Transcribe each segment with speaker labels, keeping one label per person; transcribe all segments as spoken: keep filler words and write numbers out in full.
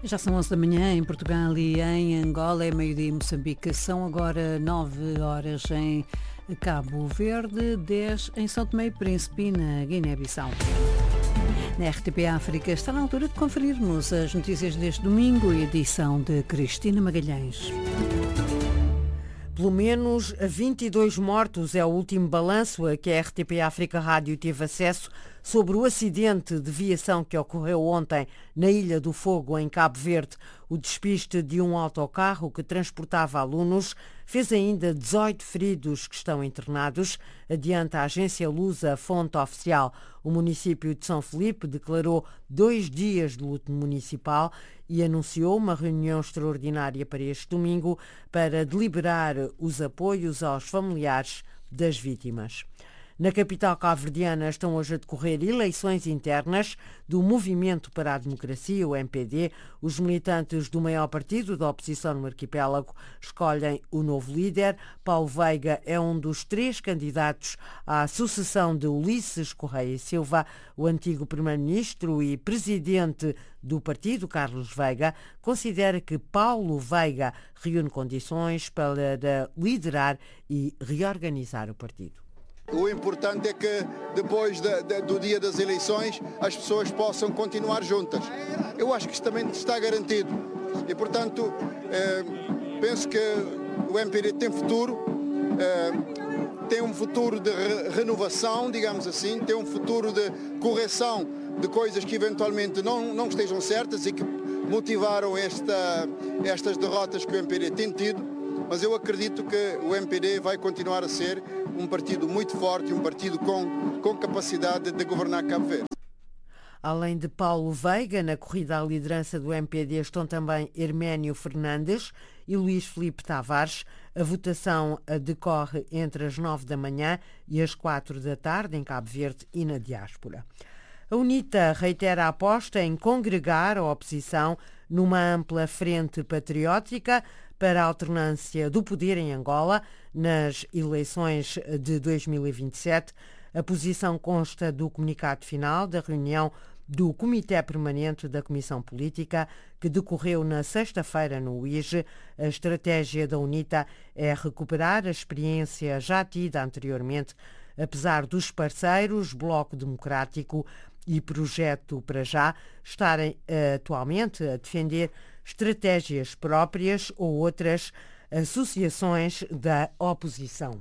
Speaker 1: Já são onze da manhã em Portugal e em Angola, é meio-dia em Moçambique. São agora nove horas em Cabo Verde, dez em São Tomé e Príncipe e na Guiné-Bissau. Na R T P África está na altura de conferirmos as notícias deste domingo, edição de Cristina Magalhães.
Speaker 2: Pelo menos vinte e dois mortos é o último balanço a que a R T P África Rádio teve acesso sobre o acidente de viação que ocorreu ontem na Ilha do Fogo, em Cabo Verde. O despiste de um autocarro que transportava alunos fez ainda dezoito feridos que estão internados, adianta a agência Lusa, fonte oficial. O município de São Felipe declarou dois dias de luto municipal e anunciou uma reunião extraordinária para este domingo para deliberar os apoios aos familiares das vítimas. Na capital cabo-verdiana estão hoje a decorrer eleições internas do Movimento para a Democracia, o M P D. Os militantes do maior partido da oposição no arquipélago escolhem o novo líder. Paulo Veiga é um dos três candidatos à sucessão de Ulisses Correia Silva. O antigo primeiro-ministro e presidente do partido, Carlos Veiga, considera que Paulo Veiga reúne condições para liderar e reorganizar o partido.
Speaker 3: O importante é que depois de, de, do dia das eleições as pessoas possam continuar juntas. Eu acho que isto também está garantido e, portanto, eh, penso que o M P D tem futuro, eh, tem um futuro de re- renovação, digamos assim, tem um futuro de correção de coisas que eventualmente não, não estejam certas e que motivaram esta, estas derrotas que o M P D tem tido. Mas eu acredito que o M P D vai continuar a ser um partido muito forte, um partido com, com capacidade de governar Cabo Verde.
Speaker 2: Além de Paulo Veiga, na corrida à liderança do M P D estão também Herménio Fernandes e Luís Filipe Tavares. A votação decorre entre as nove da manhã e as quatro da tarde em Cabo Verde e na diáspora. A UNITA reitera a aposta em congregar a oposição numa ampla frente patriótica para a alternância do poder em Angola nas eleições de dois mil e vinte e sete. A posição consta do comunicado final da reunião do Comitê Permanente da Comissão Política, que decorreu na sexta-feira no U I G. A estratégia da UNITA é recuperar a experiência já tida anteriormente, apesar dos parceiros Bloco Democrático e Projeto para Já estarem atualmente a defender estratégias próprias ou outras associações da oposição.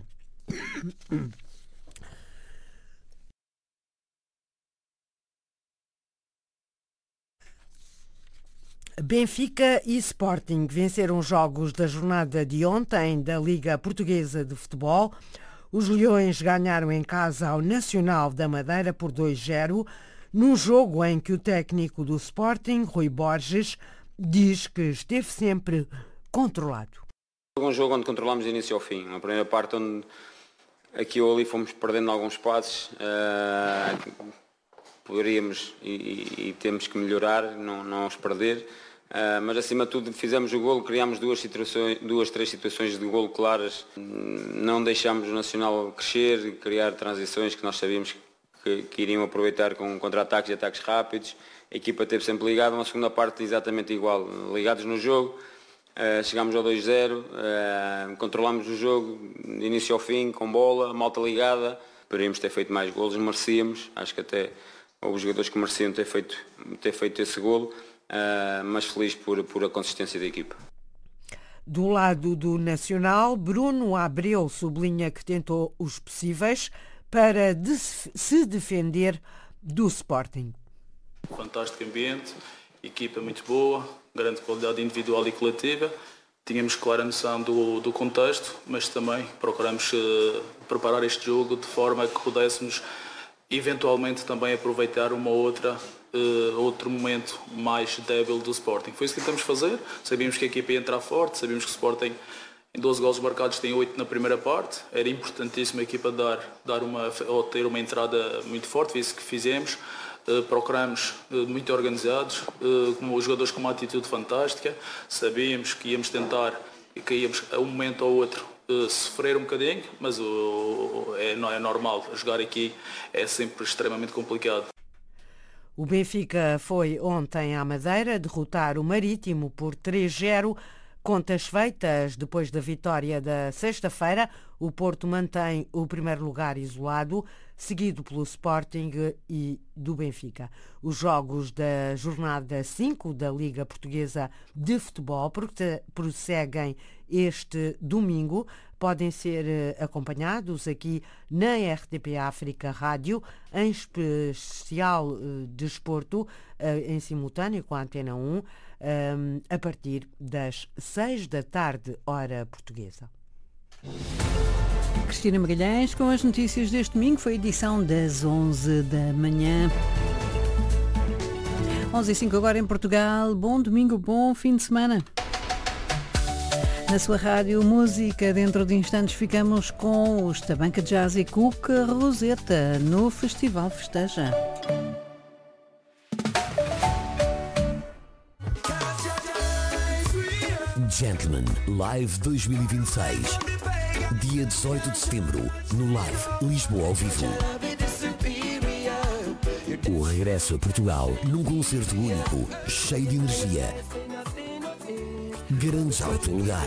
Speaker 2: Benfica e Sporting venceram os jogos da jornada de ontem da Liga Portuguesa de Futebol. Os Leões ganharam em casa ao Nacional da Madeira por dois a zero, num jogo em que o técnico do Sporting, Rui Borges, diz que esteve sempre controlado.
Speaker 4: Um jogo onde controlámos de início ao fim. Uma primeira parte onde aqui ou ali fomos perdendo alguns passos, uh, poderíamos e, e, e temos que melhorar, não, não os perder. Uh, mas acima de tudo fizemos o golo, criámos duas, situações, duas, três situações de golo claras. Não deixámos o Nacional crescer, criar transições que nós sabíamos que, que iriam aproveitar com contra-ataques e ataques rápidos. A equipa esteve sempre ligada, uma segunda parte exatamente igual, ligados no jogo. Uh, chegámos ao dois a zero, uh, controlámos o jogo de início ao fim, com bola, malta ligada. Poderíamos ter feito mais golos, merecíamos. Acho que até houve jogadores que mereciam ter feito, ter feito esse golo, uh, mas feliz por, por a consistência da equipa.
Speaker 2: Do lado do Nacional, Bruno Abreu sublinha que tentou os possíveis para de se defender do Sporting.
Speaker 5: Fantástico ambiente, equipa muito boa, grande qualidade individual e coletiva. Tínhamos clara noção do, do contexto, mas também procuramos uh, preparar este jogo de forma que pudéssemos eventualmente também aproveitar uma outra, uh, outro momento mais débil do Sporting. Foi isso que tentamos fazer. Sabíamos que a equipa ia entrar forte, sabíamos que o Sporting em doze golos marcados tem oito na primeira parte. Era importantíssimo a equipa dar, dar uma, ou ter uma entrada muito forte, foi isso que fizemos. Uh, procuramos uh, muito organizados, uh, com os jogadores com uma atitude fantástica. Sabíamos que íamos tentar e que íamos a um momento ou outro uh, sofrer um bocadinho, mas uh, é, não é normal. Jogar aqui é sempre extremamente complicado.
Speaker 2: O Benfica foi ontem à Madeira derrotar o Marítimo por três a zero. Contas feitas depois da vitória da sexta-feira, o Porto mantém o primeiro lugar isolado, seguido pelo Sporting e do Benfica. Os jogos da jornada cinco da Liga Portuguesa de Futebol prosseguem este domingo. Podem ser acompanhados aqui na R T P África Rádio, em especial desporto, em simultâneo com a Antena um, a partir das seis da tarde, hora portuguesa.
Speaker 1: Cristina Magalhães com as notícias deste domingo, foi a edição das onze da manhã. onze e cinco agora em Portugal. Bom domingo, bom fim de semana. Na sua rádio música, dentro de instantes ficamos com os Tabanca Jazz e Cuca Roseta no Festival Festeja.
Speaker 6: Gentleman Live dois mil e vinte e seis. Dia dezoito de setembro, no Live Lisboa ao vivo. O regresso a Portugal num concerto único, cheio de energia. Garantes ao teu lugar.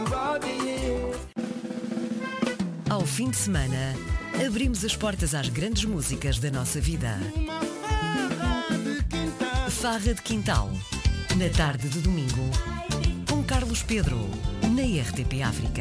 Speaker 7: Ao fim de semana, abrimos as portas às grandes músicas da nossa vida. Farra de Quintal, na tarde de domingo, com Carlos Pedro, na R T P África.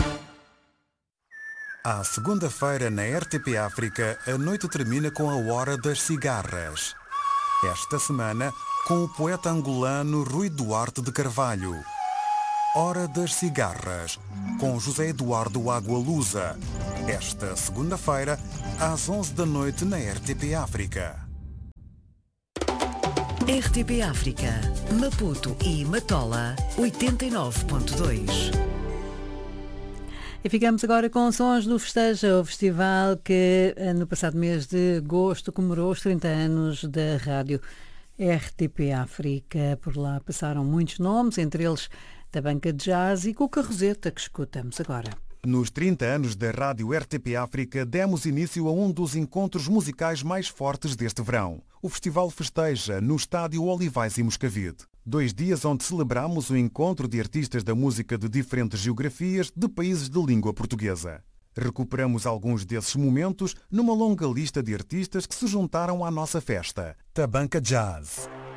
Speaker 8: À segunda-feira, na R T P África, a noite termina com a Hora das Cigarras. Esta semana, com o poeta angolano Rui Duarte de Carvalho. Hora das Cigarras, com José Eduardo Agualusa. Esta segunda-feira, às onze da noite, na R T P África.
Speaker 7: R T P África, Maputo e Matola, oitenta e nove ponto dois.
Speaker 1: E ficamos agora com sons do Festeja, o festival que no passado mês de agosto comemorou os trinta anos da rádio R T P África. Por lá passaram muitos nomes, entre eles Tabanca Jazz e Cuca Roseta, que escutamos agora.
Speaker 8: Nos trinta anos da Rádio R T P África, demos início a um dos encontros musicais mais fortes deste verão. O Festival Festeja, no Estádio Olivais e Moscavide. Dois dias onde celebramos o encontro de artistas da música de diferentes geografias de países de língua portuguesa. Recuperamos alguns desses momentos numa longa lista de artistas que se juntaram à nossa festa. Tabanca Jazz.